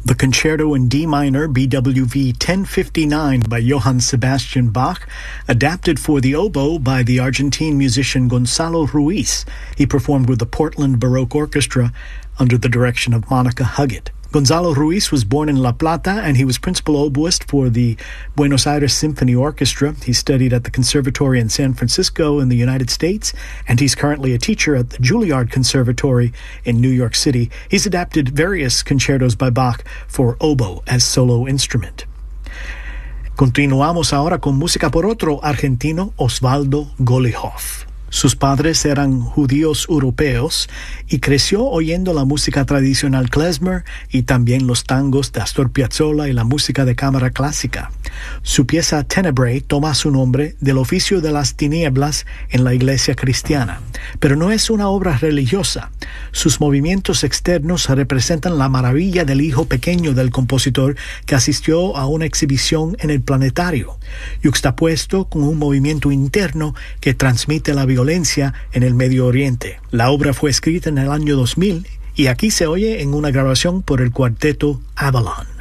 The Concerto in D minor, BWV 1059 by Johann Sebastian Bach, adapted for the oboe by the Argentine musician Gonzalo Ruiz. He performed with the Portland Baroque Orchestra under the direction of Monica Huggett. Gonzalo Ruiz was born in La Plata, and he was principal oboist for the Buenos Aires Symphony Orchestra. He studied at the Conservatory in San Francisco in the United States, and he's currently a teacher at the Juilliard Conservatory in New York City. He's adapted various concertos by Bach for oboe as solo instrument. Continuamos ahora con música por otro argentino, Osvaldo Golijov. Sus padres eran judíos europeos y creció oyendo la música tradicional klezmer y también los tangos de Astor Piazzolla y la música de cámara clásica. Su pieza Tenebrae toma su nombre del oficio de las tinieblas en la iglesia cristiana, pero no es una obra religiosa. Sus movimientos externos representan la maravilla del hijo pequeño del compositor que asistió a una exhibición en el planetario, yuxtapuesto con un movimiento interno que transmite la violencia en el Medio Oriente. La obra fue escrita en el año 2000 y aquí se oye en una grabación por el cuarteto Avalon.